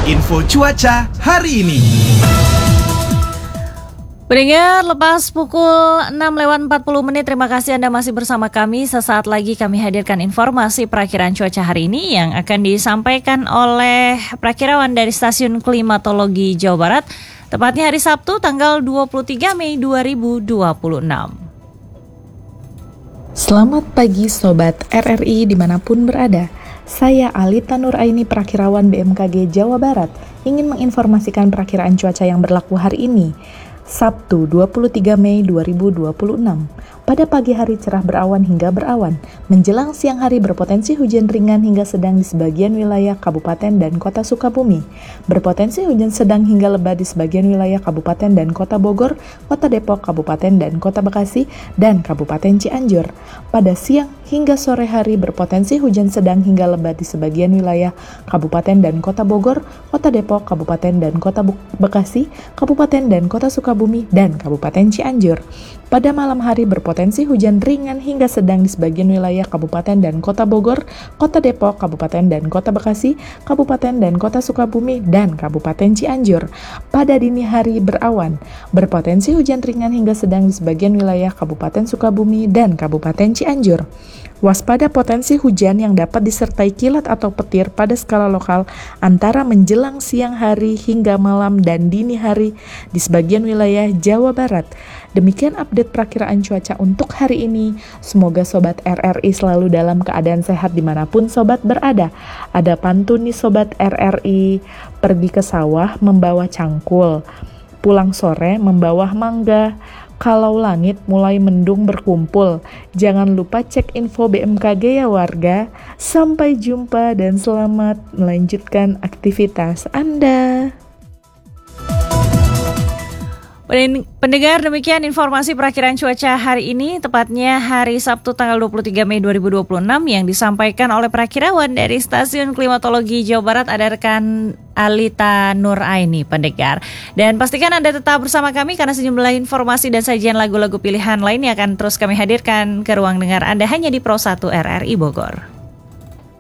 Info cuaca hari ini. Pendengar, lepas pukul 6:40, terima kasih Anda masih bersama kami. Sesaat lagi kami hadirkan informasi perakiraan cuaca hari ini yang akan disampaikan oleh prakirawan dari Stasiun Klimatologi Jawa Barat, tepatnya hari Sabtu tanggal 23 Mei 2026. Selamat pagi Sobat RRI dimanapun berada. Saya Alita Nuraini, Prakirawan BMKG Jawa Barat, ingin menginformasikan perakiraan cuaca yang berlaku hari ini, Sabtu 23 Mei 2026. Pada pagi hari cerah berawan hingga berawan, menjelang siang hari berpotensi hujan ringan hingga sedang di sebagian wilayah Kabupaten dan Kota Sukabumi, berpotensi hujan sedang hingga lebat di sebagian wilayah Kabupaten dan Kota Bogor, Kota Depok, Kabupaten dan Kota Bekasi, dan Kabupaten Cianjur. Pada siang hingga sore hari berpotensi hujan sedang hingga lebat di sebagian wilayah Kabupaten dan Kota Bogor, Kota Depok, Kabupaten dan Kota Bekasi, Kabupaten dan Kota Sukabumi, dan Kabupaten Cianjur. Pada malam hari berpotensi hujan ringan hingga sedang di sebagian wilayah Kabupaten dan Kota Bogor, Kota Depok, Kabupaten dan Kota Bekasi, Kabupaten dan Kota Sukabumi, dan Kabupaten Cianjur. Pada dini hari berawan, berpotensi hujan ringan hingga sedang di sebagian wilayah Kabupaten Sukabumi dan Kabupaten Cianjur. Waspada potensi hujan yang dapat disertai kilat atau petir pada skala lokal antara menjelang siang hari hingga malam dan dini hari di sebagian wilayah Jawa Barat. Demikian update perakiraan cuaca untuk hari ini. Semoga Sobat RRI selalu dalam keadaan sehat dimanapun Sobat berada. Ada pantun nih Sobat RRI, pergi ke sawah membawa cangkul, pulang sore membawa mangga. Kalau langit mulai mendung berkumpul, jangan lupa cek info BMKG ya warga. Sampai jumpa dan selamat melanjutkan aktivitas Anda. Pendengar, demikian informasi perakiraan cuaca hari ini, tepatnya hari Sabtu tanggal 23 Mei 2026 yang disampaikan oleh prakirawan dari Stasiun Klimatologi Jawa Barat, ada rekan Alita Nuraini, pendengar. Dan pastikan Anda tetap bersama kami karena sejumlah informasi dan sajian lagu-lagu pilihan lainnya akan terus kami hadirkan ke ruang dengar Anda hanya di Pro 1 RRI Bogor.